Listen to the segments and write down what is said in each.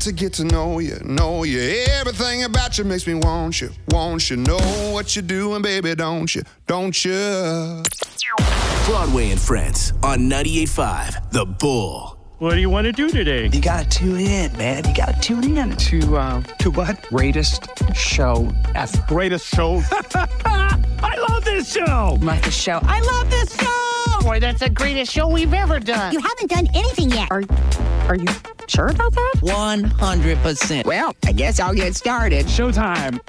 to get to know you, Everything about you makes me want you, know what you're doing, baby, don't you? Broadway and Friends on 98.5 The Bull. What do you want to do today? You gotta tune in, man. You gotta tune in. To what? Greatest show ever. Greatest show. I love this show. Like show. I love this show. Boy, that's the greatest show we've ever done. You haven't done anything yet. Are you sure about that? 100%. Well, I guess I'll get started. Showtime.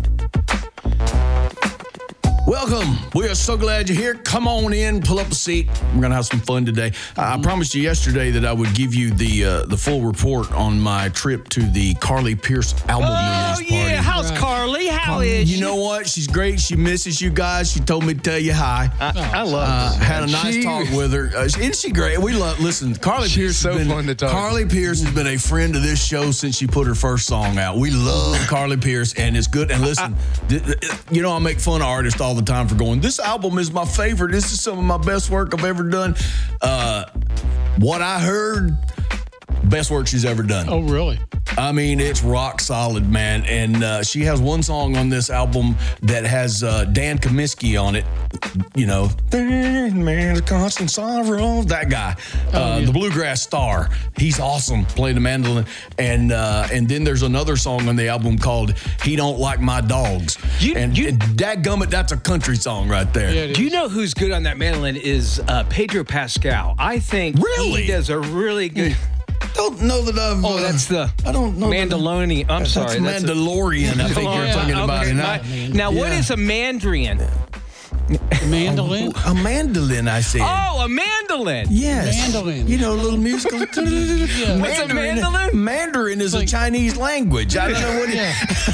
Welcome. We are so glad you're here. Come on in, pull up a seat. We're going to have some fun today. I promised you yesterday that I would give you the full report on my trip to the Carly Pearce album release party. Oh, yeah. How's Carly? How is she? You know what? She's great. She misses you guys. She told me to tell you hi. I love her. Had a nice talk with her. Isn't she great? Listen, Carly Pearce has been fun to talk. Carly Pearce has been a friend of this show since she put her first song out. We love Carly Pearce, and it's good. And listen, I make fun of artists all the time for going, this album is my favorite. This is some of my best work I've ever done. What I heard, best work she's ever done. Oh, really? I mean, it's rock solid, man. And she has one song on this album that has Dan Kaminsky on it. You know, man, the constant sorrow. That guy, the bluegrass star. He's awesome playing the mandolin. And then there's another song on the album called "He Don't Like My Dogs." And dadgummit, that's a country song right there. Yeah, do you know who's good on that mandolin is Pedro Pascal? I think really? He does a really good. Don't know that I've. That's the. I don't know. Mandalorian. I'm sorry. That's Mandalorian. I think you're talking about it. Now, what is a mandrian? Mandolin? A mandolin, I said. Oh, a mandolin. Yes. Mandolin. You know, a little musical. What's a mandolin? Mandarin is a Chinese language. I don't know what it is.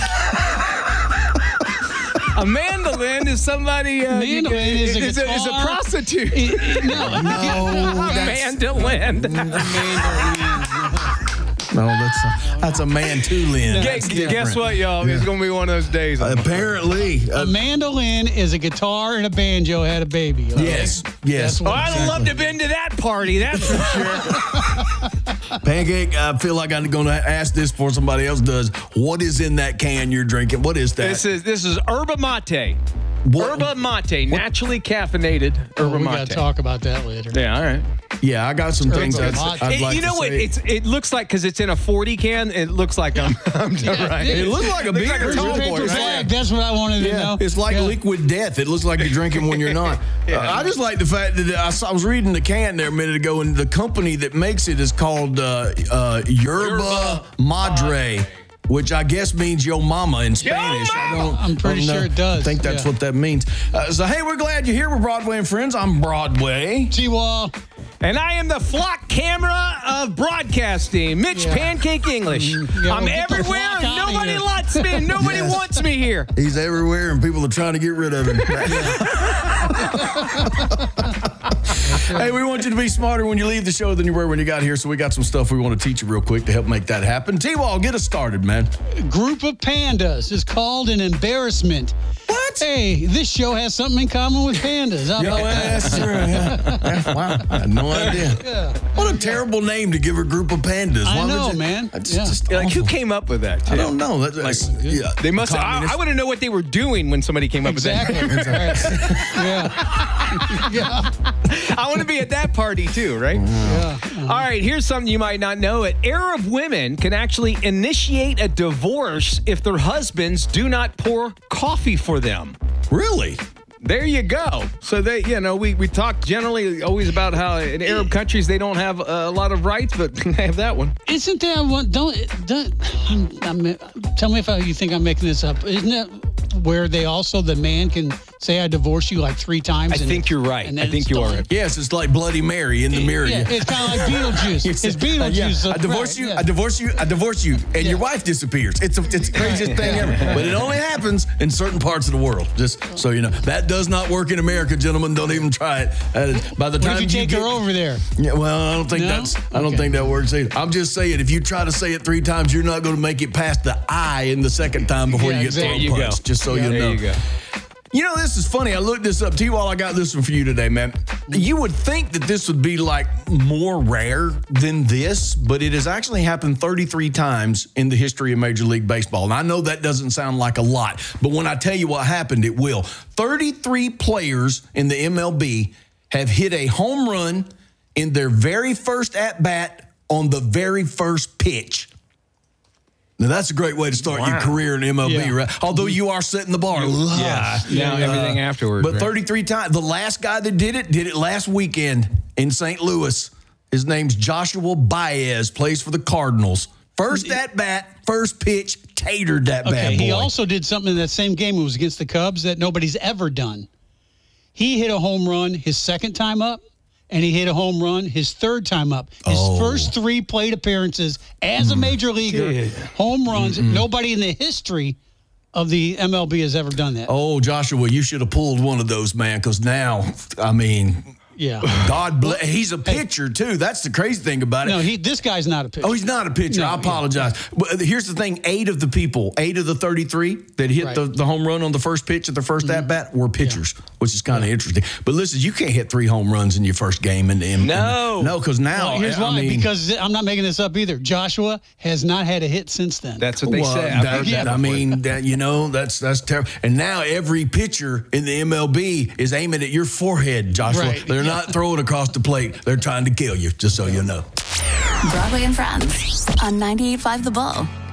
A mandolin is somebody. Mandolin is a is a prostitute. No, mandolin. No, that's a mandolin. Guess what, y'all? It's going to be one of those days. Apparently. A mandolin is a guitar and a banjo had a baby. Yes. I'd love to have been to that party, that's for sure. Pancake, I feel like I'm going to ask this before somebody else does. What is in that can you're drinking? What is that? This is yerba mate. Yerba mate, naturally caffeinated yerba mate. We got to talk about that later. Yeah, all right. Yeah, I got some things I'd like you know to what? say. It looks like, because it's in a 40 can, it looks like I'm right. It looks like a beer. Like a tall boy, right? That's what I wanted to know. It's like liquid death. It looks like you're drinking when you're not. I just like the fact that I was reading the can there a minute ago, and the company that makes it is called Yerba Madre, which I guess means yo mama in Spanish. I'm pretty sure it does. I think that's what that means. So, hey, we're glad you're here. We're Broadway and Friends. I'm Broadway. T-Wall. And I am the flock camera of broadcasting, Mitch Pancake English. I'm everywhere and nobody likes me and nobody wants me here. He's everywhere and people are trying to get rid of him. Hey, we want you to be smarter when you leave the show than you were when you got here, so we got some stuff we want to teach you real quick to help make that happen. T-Wall, get us started, man. Group of pandas is called an embarrassment. What? Hey, this show has something in common with pandas. How about that? That's true. Yeah. Wow, I had no idea. Yeah. What a terrible name to give a group of pandas. I know, man. Just Like, who came up with that? Too? I don't know. They must. I want to know what they were doing when somebody came up with that. Yeah. I want to be at that party too, right? Yeah. All right, here's something you might not know. Arab women can actually initiate a divorce if their husbands do not pour coffee for them. Really? There you go. So they, we talk generally always about how in Arab countries they don't have a lot of rights, but they have that one. Isn't that one? Tell me if you think I'm making this up. Isn't that where the man can say I divorce you like 3 times? I think you're right. I think you are right. Yes, it's like Bloody Mary in the mirror. Yeah, it's kind of like Beetlejuice. It's Beetlejuice. I divorce you, and your wife disappears. It's the craziest thing ever. But it only happens in certain parts of the world. Just so you know, that does not work in America, gentlemen. Don't even try it. By the time what if you take her over there? Yeah, well, I don't think I don't think that works either. I'm just saying, if you try to say it 3 times, you're not going to make it past the I in the second time before you get thrown punched. Just so you know. There you go. You know, this is funny. I looked this up. T-Wall, I got this one for you today, man. You would think that this would be like more rare than this, but it has actually happened 33 times in the history of Major League Baseball. And I know that doesn't sound like a lot, but when I tell you what happened, it will. 33 players in the MLB have hit a home run in their very first at-bat on the very first pitch. Now, that's a great way to start your career in MLB, right? Although you are setting the bar. Everything afterwards. But 33 times. The last guy that did it last weekend in St. Louis. His name's Joshua Baez, plays for the Cardinals. First at-bat, first pitch, tatered that bad boy. He also did something in that same game. It was against the Cubs that nobody's ever done. He hit a home run his second time up, and he hit a home run his third time up. His first 3 plate appearances as a major leaguer, home runs. Nobody in the history of the MLB has ever done that. Oh, Joshua, you should have pulled one of those, man, because now, I mean... Yeah. God bless. He's a pitcher, too. That's the crazy thing about it. No, this guy's not a pitcher. Oh, he's not a pitcher. No, I apologize. But here's the thing. 8 of the 33 that hit the home run on the first pitch at the first at-bat were pitchers, which is kind of interesting. But listen, you can't hit 3 home runs in your first game. No, because now... Well, here's why. Because I'm not making this up either. Joshua has not had a hit since then. That's what they say. That's terrible. And now every pitcher in the MLB is aiming at your forehead, Joshua. Right. They're not throwing across the plate. They're trying to kill you, just so you know. Broadway and Friends on 98.5 The Bull.